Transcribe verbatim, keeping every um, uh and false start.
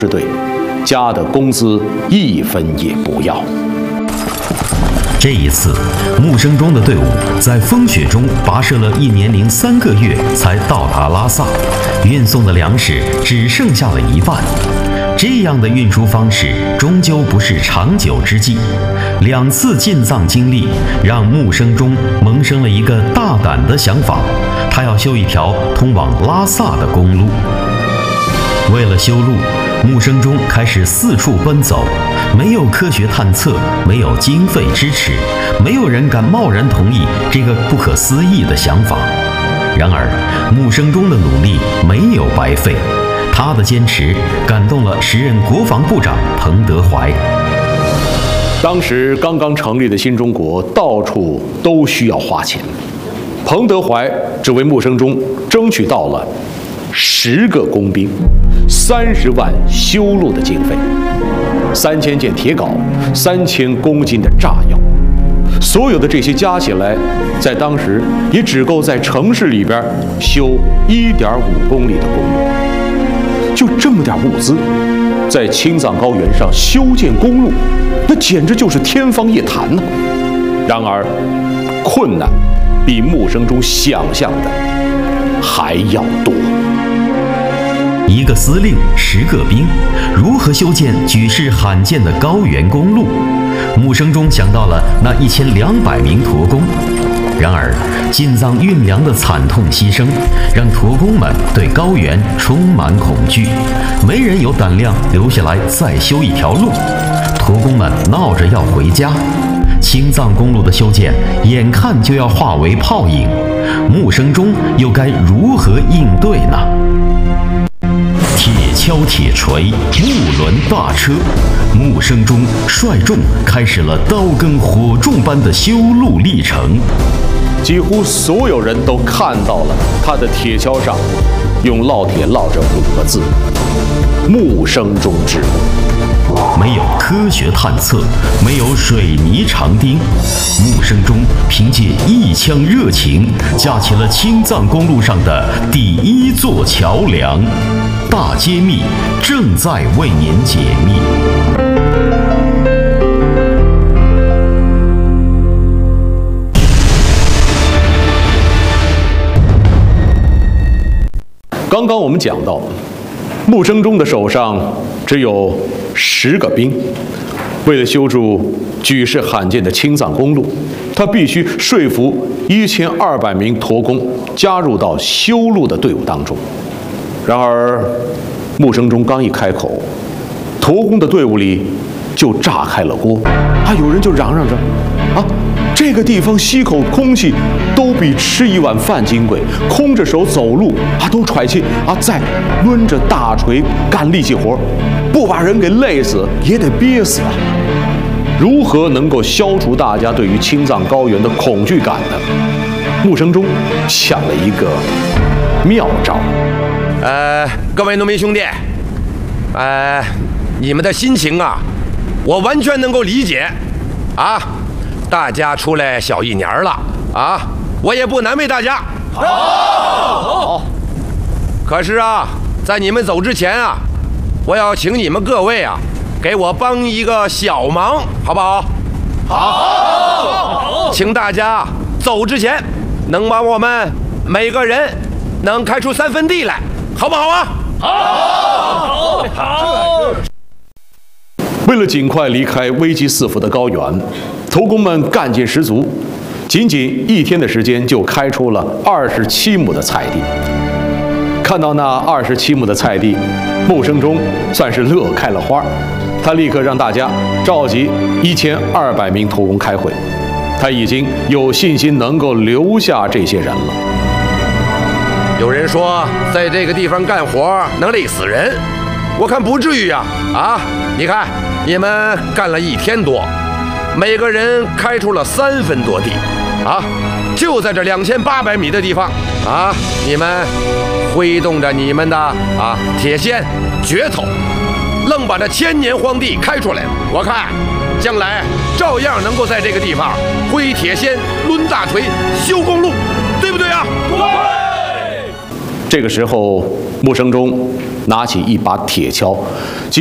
支队，加的工资一分也不要。 这一次，穆生中的队伍在风雪中跋涉了一年零三个月，才到达拉萨，运送的粮食只剩下了一半。这样的运输方式终究不是长久之计。两次进藏经历让穆生中萌生了一个大胆的想法，他要修一条通往拉萨的公路。为了修路，穆生中开始四处奔走，没有科学探测，没有经费支持，没有人敢贸然同意这个不可思议的想法。然而，穆生中的努力没有白费，他的坚持感动了时任国防部长彭德怀。 当时刚刚成立的新中国，到处都需要花钱。彭德怀只为穆生中争取到了十个工兵，三十万修路的经费，三千件铁镐，三千公斤的炸药。所有的这些加起来，在当时也只够在城市里边修一点五公里的公路。就这么点物资，在青藏高原上修建公路，那简直就是天方夜谭呢。然而，困难比穆生中想象的还要多。 一个司令，十个兵，如何修建举世罕见的高原公路？穆生中想到了那一千两百名驼工。然而，进藏运粮的惨痛牺牲，让驼工们对高原充满恐惧，没人有胆量留下来再修一条路。驼工们闹着要回家。青藏公路的修建眼看就要化为泡影，穆生中又该如何应对呢？铁锹铁锤，木轮大车，穆生中率众开始了刀耕火种般的修路历程。 几乎所有人都看到了他的铁锹上用烙铁烙着五个字：穆生中之墓。 没有科学探测，没有水泥长钉，穆生中凭借一腔热情，架起了青藏公路上的第一座桥梁。大揭秘正在为您解密。 刚刚我们讲到，穆生中的手上只有十个兵，为了修筑举世罕见的青藏公路，他必须说服一千二百名驼工加入到修路的队伍当中。然而，穆生中刚一开口，驼工的队伍里就炸开了锅，啊，有人就嚷嚷着，啊，这个地方吸口空气都比吃一碗饭金贵，空着手走路啊都喘气啊，再抡着大锤干力气活，不把人给累死也得憋死啊！如何能够消除大家对于青藏高原的恐惧感呢？穆生中想了一个妙招。 呃，各位农民兄弟，呃，你们的心情啊，我完全能够理解啊。大家出来小一年了啊，我也不难为大家。好，好。可是啊，在你们走之前啊，我要请你们各位啊，给我帮一个小忙，好不好？好。请大家走之前，能帮我们每个人能开出三分地来，好不好啊？好。好。 为了尽快离开危机四伏的高原，驼工们干劲十足，仅仅一天的时间就开出了二十七亩的菜地。看到那二十七亩的菜地，穆生中算是乐开了花。他立刻让大家召集一千二百名驼工开会，他已经有信心能够留下这些人了。 有人说，在这个地方干活能累死人，我看不至于啊！啊，你看，你们干了一天多，每个人开出了三分多地，啊，就在这两千八百米的地方，啊，你们挥动着你们的啊铁锨、镢头，愣把这千年荒地开出来了。我看，将来照样能够在这个地方挥铁锨、抡大锤、修公路，对不对啊？对。 这个时候，穆生中拿起一把铁锹。